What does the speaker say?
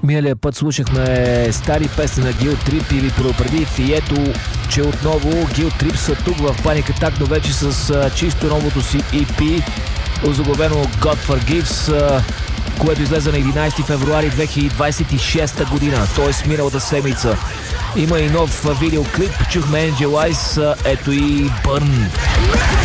Миналия път слушахме стари песни на Guilt Trip и ви предупредих и ето, че отново Guilt Trip са тук в Panic Attack, но вече с чисто новото си EP, озаглавено God Forgives, което излезе на 11 февруари 2026 година, т.е. миналата седмица. Има и нов видеоклип, чухме Angel Eyes, ето и Burn.